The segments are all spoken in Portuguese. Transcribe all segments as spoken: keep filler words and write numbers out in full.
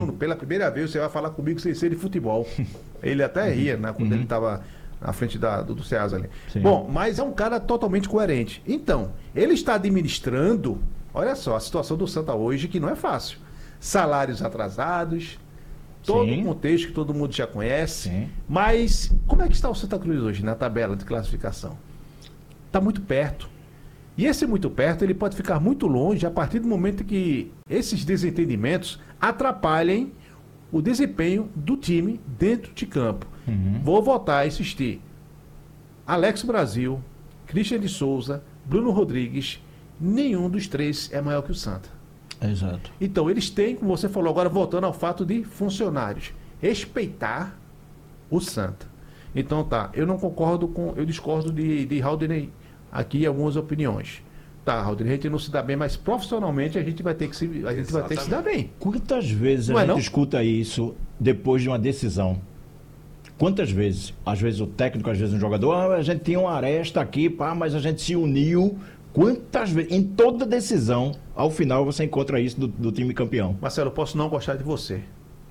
pela primeira vez você vai falar comigo sem ser de futebol. Ele até ria, né, quando Uhum. ele estava na frente da, do, do Ceasa ali. Sim. Bom, mas é um cara totalmente coerente. Então, ele está administrando, olha só, a situação do Santa hoje, que não é fácil. Salários atrasados, todo Sim. o contexto que todo mundo já conhece. Sim. Mas como é que está o Santa Cruz hoje na tabela de classificação? Está muito perto. E esse muito perto, ele pode ficar muito longe a partir do momento que esses desentendimentos atrapalhem o desempenho do time dentro de campo. Uhum. Vou voltar a insistir. Alex Brasil, Christian de Souza, Bruno Rodrigues, nenhum dos três é maior que o Santa. Exato. Então, eles têm, como você falou agora, voltando ao fato de funcionários, respeitar o Santa. Então, tá, eu não concordo com, eu discordo de, de Haldney aqui algumas opiniões. Tá, Haldney, a gente não se dá bem, mas profissionalmente a gente vai ter que se, a gente vai ter que se dar bem. Quantas vezes Não a é, gente não? escuta isso depois de uma decisão? Quantas vezes? Às vezes o técnico, às vezes um jogador, ah, a gente tinha uma aresta aqui, pá, mas a gente se uniu. Quantas vezes? Em toda decisão, ao final você encontra isso do, do time campeão. Marcelo, eu posso não gostar de você.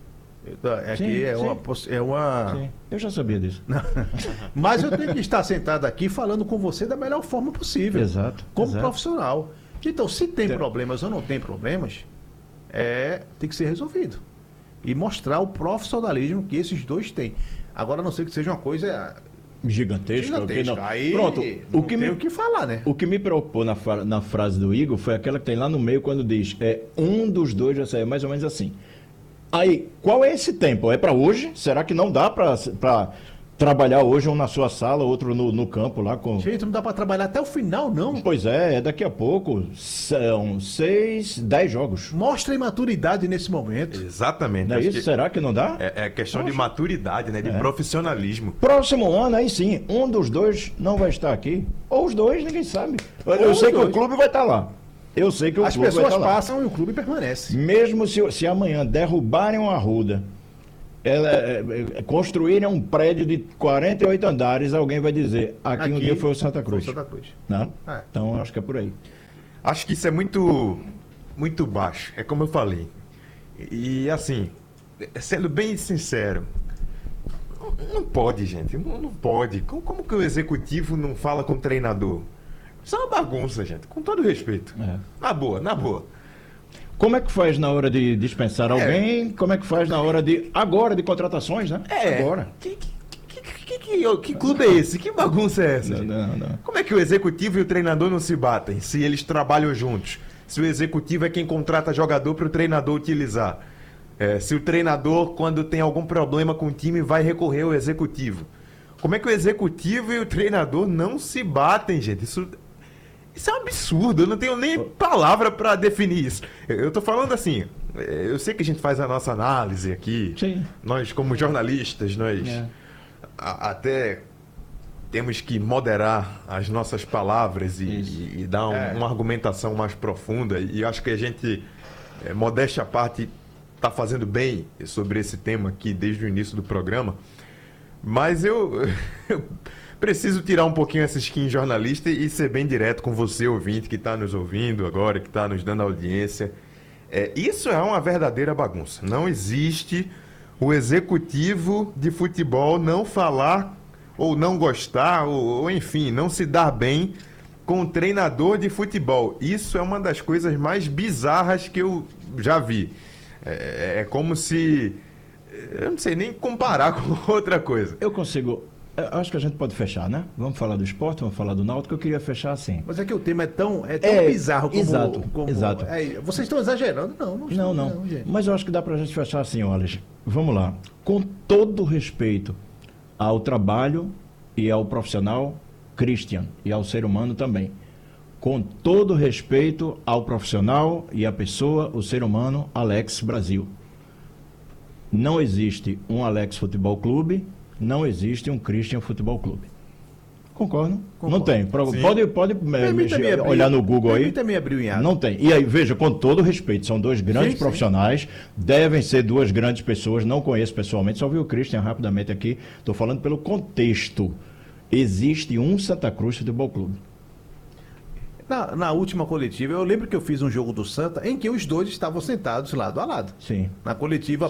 É Sim, que é sim. uma, poss- é uma... Sim, eu já sabia disso. Mas eu tenho que estar sentado aqui falando com você da melhor forma possível. Exato, Como exato. profissional. Então, se tem Tem- problemas ou não tem problemas, é, tem que ser resolvido. E mostrar o profissionalismo que esses dois têm. Agora, a não ser que seja uma coisa Gigantesco. gigantesca. não. Aí Pronto, não o que, tem me, o que falar, né? o que me preocupou na, fra- na frase do Igor foi aquela que tem lá no meio quando diz, é um dos dois já saiu, mais ou menos assim. Aí, qual é esse tempo? É para hoje? Será que não dá para trabalhar hoje um na sua sala, outro no, no campo lá com... Gente, não dá pra trabalhar até o final, não. Pois é, é daqui a pouco. São seis, dez jogos. Mostra imaturidade nesse momento. Exatamente. Não é Acho isso? que Será que não dá? É, é questão de Acho. maturidade, né? De profissionalismo. Próximo ano, aí sim, um dos dois não vai estar aqui. Ou os dois, ninguém sabe. Eu, eu os sei que o dois. clube vai estar lá. Eu sei que o As clube vai pessoas estar lá. passam e o clube permanece. Mesmo se, se amanhã derrubarem uma arruda, ela, é, é, construírem um prédio de quarenta e oito andares, alguém vai dizer, aqui, um dia foi o Santa Cruz. Foi o Santa Cruz. Né? É. Então, acho que é por aí. Acho que isso é muito, muito baixo. É como eu falei. E assim, sendo bem sincero, não- não pode, gente. Não, não pode. Como, como que o executivo não fala com o treinador? Isso é uma bagunça, gente. Com todo respeito. É. Na boa, na boa. Como é que faz na hora de dispensar alguém? Como é que faz na hora de... Agora, de contratações, né? É. Agora. Que, que, que, que, que, que clube é esse? Que bagunça é essa, Não, gente? não, não. Como é que o executivo e o treinador não se batem se eles trabalham juntos? Se o executivo é quem contrata jogador para o treinador utilizar? É, se o treinador, quando tem algum problema com o time, vai recorrer ao executivo? Como é que o executivo e o treinador não se batem, gente? Isso, isso é um absurdo. Eu não tenho nem palavra para definir isso. Eu eu tô falando assim. é, Eu sei que a gente faz a nossa análise aqui. Sim. Nós, como jornalistas, nós É. a- até temos que moderar as nossas palavras e, Isso. e- e dar um- É. uma argumentação mais profunda. E acho que a gente, é, modéstia à parte, está fazendo bem sobre esse tema aqui desde o início do programa. Mas eu, eu preciso tirar um pouquinho essa skin jornalista e ser bem direto com você, ouvinte, que está nos ouvindo agora, que está nos dando audiência. É, isso é uma verdadeira bagunça. Não existe o executivo de futebol não falar ou não gostar, ou, ou enfim, não se dar bem com o treinador de futebol. Isso é uma das coisas mais bizarras que eu já vi. É, é como se... Eu não sei nem comparar com outra coisa. Eu consigo... eu Acho que a gente pode fechar, né? Vamos falar do esporte, vamos falar do Náutico. Eu queria fechar assim. Mas é que o tema é tão, é tão É, bizarro como... exato, como- exato. é, vocês estão exagerando? Não, não Não, estão, não. gente. Mas eu acho que dá pra gente fechar assim, olha. Vamos lá. Com todo respeito ao trabalho e ao profissional Christian e ao ser humano também. Com todo respeito ao profissional e à pessoa, o ser humano Alex Brasil. Não existe um Alex Futebol Clube, não existe um Christian Futebol Clube. Concordo? Concordo. Não tem. Pro- Sim. Pode, pode é, Permita-me mexer, abrir- olhar no Google aí. Permita-me abrir o hiato. Não tem. E aí, veja, com todo respeito, são dois grandes Sim, sim. profissionais, devem ser duas grandes pessoas, não conheço pessoalmente, só vi o Christian rapidamente aqui, estou falando pelo contexto. Existe um Santa Cruz Futebol Clube. Na, na última coletiva, eu lembro que eu fiz um jogo do Santa em que os dois estavam sentados lado a lado. Sim. Na coletiva